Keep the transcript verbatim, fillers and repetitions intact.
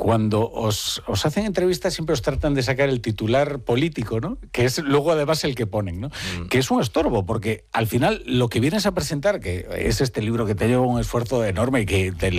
cuando os, os hacen entrevistas siempre os tratan de sacar el titular político, ¿no? Que es luego además el que ponen, ¿no? Mm. Que es un estorbo, porque al final lo que vienes a presentar, que es este libro que te lleva un esfuerzo enorme y que te